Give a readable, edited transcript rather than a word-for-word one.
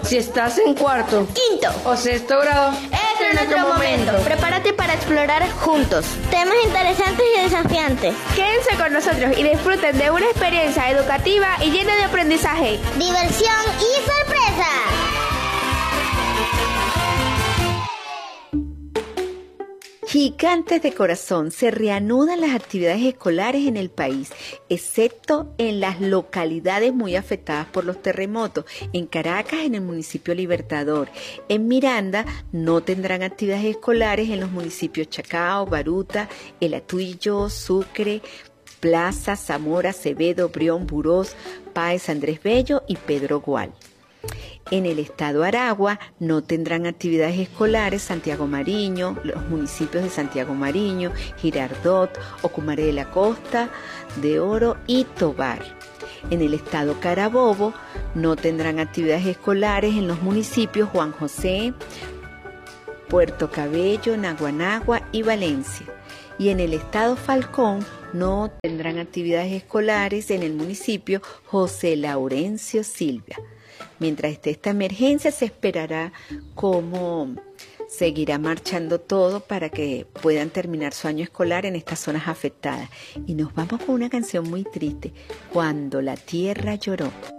Si estás en cuarto, quinto o sexto grado, este es nuestro momento. Prepárate para explorar juntos temas interesantes y desafiantes. Quédense con nosotros y disfruten de una experiencia educativa y llena de aprendizaje, diversión y sorpresa. Gigantes de corazón, se reanudan las actividades escolares en el país, excepto en las localidades muy afectadas por los terremotos. En Caracas, en el municipio Libertador. En Miranda no tendrán actividades escolares en los municipios Chacao, Baruta, El Atuillo, Sucre, Plaza, Zamora, Acevedo, Brión, Burós, Páez, Andrés Bello y Pedro Gual. En el estado Aragua no tendrán actividades escolares Santiago Mariño, los municipios de Santiago Mariño, Girardot, Ocumare de la Costa, de Oro y Tovar. En el estado Carabobo no tendrán actividades escolares en los municipios Juan José, Puerto Cabello, Naguanagua y Valencia. Y en el estado Falcón no tendrán actividades escolares en el municipio José Laurencio Silva. Mientras esté esta emergencia, se esperará cómo seguirá marchando todo para que puedan terminar su año escolar en estas zonas afectadas. Y nos vamos con una canción muy triste, Cuando la tierra lloró.